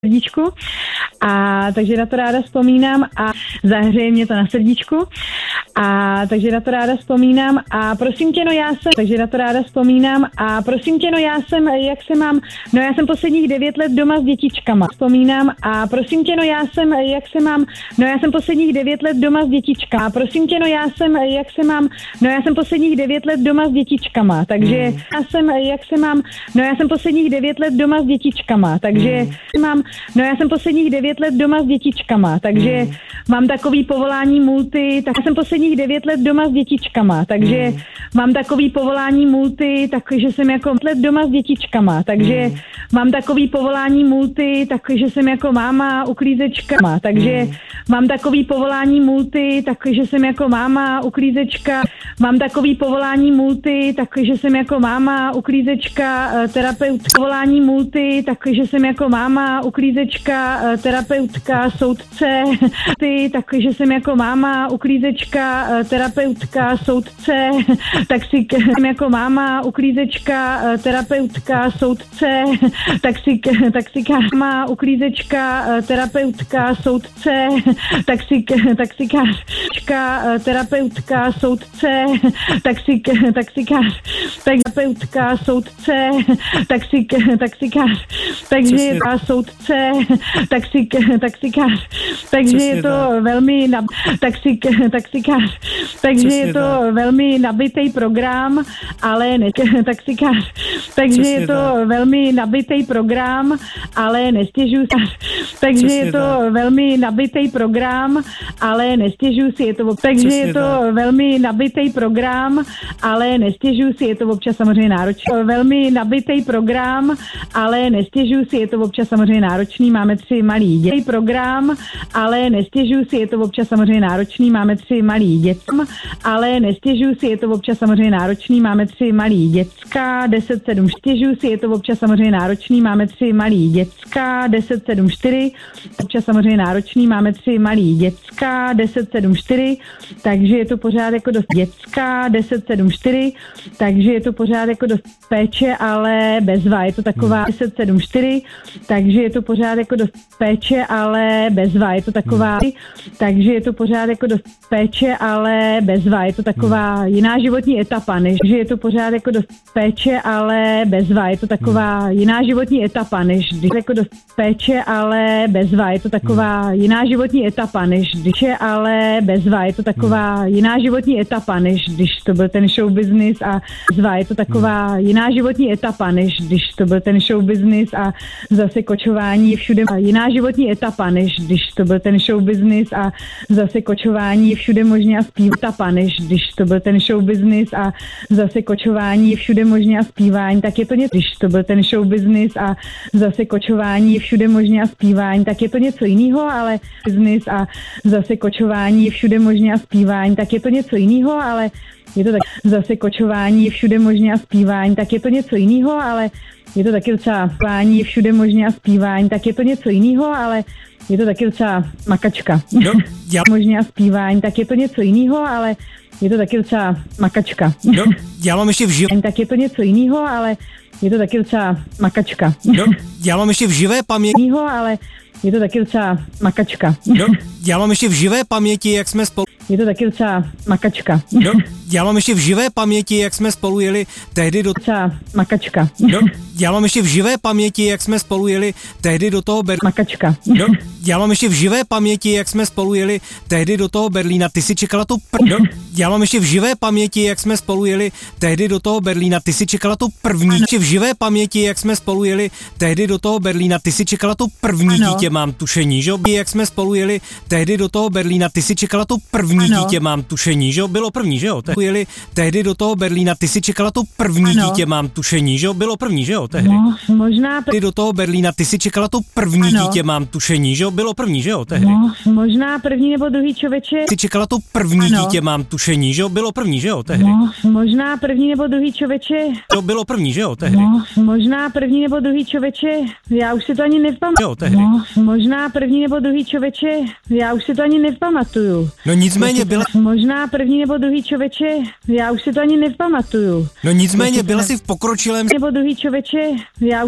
srdíčku. A takže na to ráda vzpomínám a zahřeje mě to na srdíčku. A takže na to ráda vzpomínám a prosím tě, no já jsem, takže na to ráda vzpomínám a prosím tě, no já jsem, jak se mám, no já jsem posledních 9 let doma s dětičkama. Vzpomínám a prosím tě, no já jsem, jak se mám, no já jsem posledních 9 let doma s dětičkama. A prosím tě, no já jsem, jak se mám, no já jsem posledních 9 let doma s dětičkama. Takže já jsem, jak se mám, no já jsem posledních 9 let doma s dětičkama. Takže mám, no já jsem posledních 9 let doma s dětičkama. Takže mám takový povolání multi, tak já jsem posledních 9 let doma s dětičkama. Takže mám takový povolání multi, takže jsem jako let doma s dětičkama. Takže mám takový povolání multi, takže jsem jako máma uklízečka. Takže mám takový povolání multi, takže jsem jako máma uklízečka. Mám takový povolání multi, takže jsem jako máma uklízečka, terapeutka. Povolání multi, takže jsem jako máma uklízečka, terapeutka, soudce. Takže jsem jako máma uklízečka, terapeutka, soudce. Jsem jako máma uklízečka, terapeutka, soudce. Taxikář, uklízečka, terapeutka, soudce. Taxikářka, terapeutka, soudce. Taxikář, terapeutka, soudce. Taxikář, takže je to soudce. Taxikář, takže je to velmi taxikář, takže je to velmi nabitý program, ale ne taxikář, takže je to velmi nabitý program, ale nestěžuji si. Takže je to velmi nabitý program, ale nestěžuji si, je to takže je to velmi nabitý program, ale nestěžuji si, je to občas samozřejmě náročný. Velmi nabitý program, ale nestěžuji si, je to občas samozřejmě náročný, máme 3 malý děti. Program, ale nestěžuji si, je to občas samozřejmě náročný, máme 3 malý děti. Ale nestěžuji si, je to občas samozřejmě náročný, máme 3 malý děcka, 10, 7, stěžuji si, je to občas samozřejmě náročný, máme 3 malý děcka, 10, 7, 4, občas samozřejmě náročný, máme 3 malý děcka, 10, 7, 4, takže je to pořád jako dost děcka, 10, 7, 4, takže je to pořád jako dost péče, ale bezva, je to taková 10, 7, 4, takže je to pořád jako dost péče, ale bezva, je to taková, takže je to pořád jako dost péče, ale bezva, je to taková jiná životní etapa, než že je to pořád jako dost péče, ale bezva, je to taková jiná životní etapa, než když jako dost péče, ale bezva, je to taková jiná životní etapa, než když je ale bezva, je to taková jiná životní etapa, než když to byl ten show business a bezva, je to taková jiná životní etapa, než když to byl ten show business a zase kočování všude jiná životní etapa, než když to byl ten show business a zase kočování všude možně a etapa, než když to byl ten show business a zase kočování všude možně a zpívání, tak je to něco, když to byl ten show business a zase kočování všude možně a zpívání, tak je to něco jiného, ale business a zase kočování všude možně a zpívání, tak je to něco jiného, ale je to tak zase kočování všude možně a zpívání, tak je to něco jiného, ale je to taky docela zpívání všude možně a zpívání, tak je to něco jiného, ale je to taky docela makačka. No, možně a zpívání, tak je to něco jiného, ale je to taky docela makačka. No, já mám ještě v živé... Tak je to něco jiného, ale je to taky docela makačka. No, já mám ještě v živé paměti... ale je to taky docela makačka. No, já mám ještě v živé paměti, jak jsme spolu... Je to taky docela makačka. No, já mám ještě v živé paměti, jak jsme spolu jeli tehdy do... Docela makačka. No, já mám ještě v živé paměti, jak jsme spolu jeli tehdy do toho Makačka. No, já mám ještě v živé paměti, jak jsme spolu jeli tehdy do toho Berlína. Ty si čekala tu No, já mám ještě v živé paměti, jak jsme spolu jeli tehdy do toho Berlína. Ty si čekala tu první. Ještě v živé paměti, jak jsme spolu jeli tehdy do toho Berlína. Ty si čekala tu první dítě, mám tušení, že jo? Jak jsme spolu jeli tehdy do toho Berlína. Ty si čekala tu první dítě, mám tušení, že jo? Bylo první, že jo? Jeli tehdy do toho Berlína. Ty si čekala tu první dítě, mám tušení, že jo? Bylo první, že jo? Tehdy. No, možná do toho Berlína. Ty si čekala tu první dítě, mám tušení, že jo? Bylo první, že jo? Tehdy. No, možná první nebo druhý člověče. Ty čekala tu první dítě, mám tušení, že jo? Bylo první, že jo? Tehdy. No, možná první nebo druhý člověče. To bylo první, že jo? Tehdy. No, možná první nebo druhý člověče. Já už si to ani nepamatuju. No, možná první nebo druhý člověče. Já už si to ani nepamatuju. No nicméně byla... Možná první nebo druhý člověče. Já už si to ani nepamatuju. No nicméně byla si v pokročilém... Nebo druhý člověče. Já už